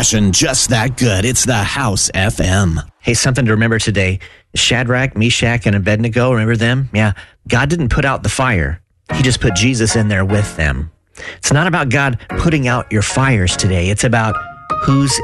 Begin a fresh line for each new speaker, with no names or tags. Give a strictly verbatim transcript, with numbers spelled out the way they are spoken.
passion just that good. It's the House F M.
Hey, something to remember today. Shadrach, Meshach, and Abednego, remember them? Yeah, God didn't put out the fire. He just put Jesus in there with them. It's not about God putting out your fires today. It's about who's